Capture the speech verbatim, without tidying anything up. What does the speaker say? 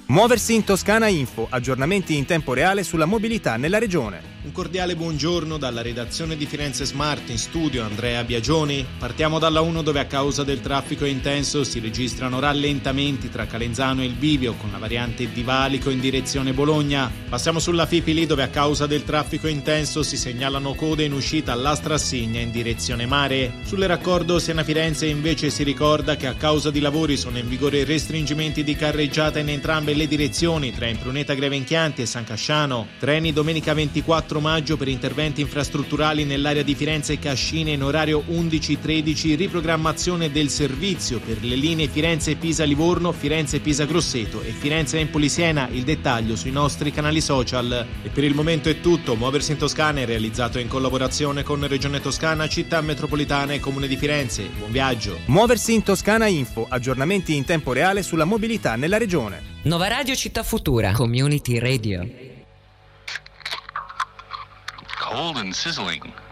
Muoversi in Toscana Info, aggiornamenti in tempo reale sulla mobilità nella regione. Un cordiale buongiorno dalla redazione di Firenze Smart, in studio Andrea Biagioni. Partiamo dalla uno, dove a causa del traffico intenso si registrano rallentamenti tra Calenzano e il Bivio con la variante di Valico in direzione Bologna. Passiamo sulla Fipili, dove a causa del traffico intenso si segnalano code in uscita alla Strassigna in direzione mare. Sulle raccordo Siena-Firenze invece si ricorda che a causa di lavori sono in vigore restringimenti di carreggiata in entrambe le direzioni tra Impruneta Grevenchianti e San Casciano. Treni domenica ventiquattro maggio per interventi infrastrutturali nell'area di Firenze e Cascina in orario undici tredici, riprogrammazione del servizio per le linee Firenze-Pisa-Livorno, Firenze-Pisa-Grosseto e Firenze-Empoli-Siena. Il dettaglio sui nostri canali social. E per il momento è tutto. Muoversi in Toscana è realizzato in collaborazione con Regione Toscana, Città Metropolitana e Comune di Firenze. Buon viaggio. Muoversi in Toscana Info, aggiornamenti in tempo reale sulla mobilità nella regione. Nova Radio Città Futura, Community Radio. Cold and sizzling.